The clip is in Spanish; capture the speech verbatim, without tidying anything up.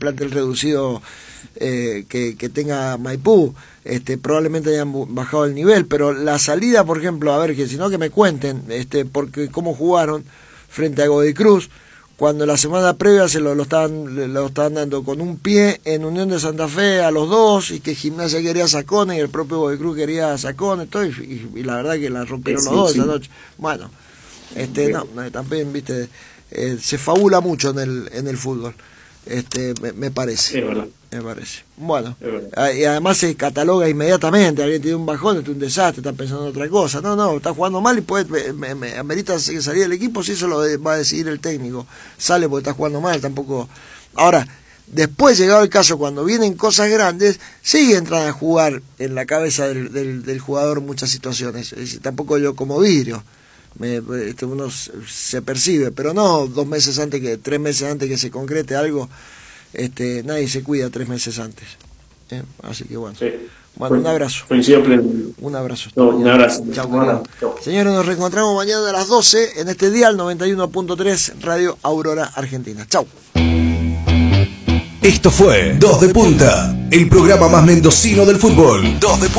plantel reducido eh, que, que tenga Maipú, este, probablemente hayan bajado el nivel, pero la salida, por ejemplo, a ver, que si no que me cuenten, este, porque cómo jugaron frente a Godoy Cruz, cuando la semana previa se lo, lo, estaban, lo estaban dando con un pie en Unión de Santa Fe a los dos, y que Gimnasia quería a Sacone y el propio Godoy Cruz quería a Sacone, todo, y, y, y la verdad que la rompieron sí, los dos sí. esa noche. Bueno, este, no, también, viste, eh, se fabula mucho en el, en el fútbol, este, me, me parece. Es verdad. Me parece. Bueno, y además se cataloga inmediatamente, alguien tiene un bajón, es un desastre, está pensando en otra cosa. No, no, está jugando mal y puede, me, me, amerita salir del equipo, si eso lo de, va a decidir el técnico. Sale porque está jugando mal, tampoco. Ahora, después, llegado el caso, cuando vienen cosas grandes, sigue entrando a jugar en la cabeza del, del, del jugador muchas situaciones. Es decir, tampoco yo como vidrio. Me, este, uno se percibe, pero no dos meses antes que, tres meses antes que se concrete algo. Este, nadie se cuida tres meses antes, ¿eh? Así que bueno, sí. Bueno, un abrazo. Un abrazo. No, un abrazo. Chao, bueno. Señores, nos reencontramos mañana a las doce en este dial noventa y uno punto tres Radio Aurora Argentina. Chau. Esto fue Dos de Punta, el programa más mendocino del fútbol. Dos de Punta.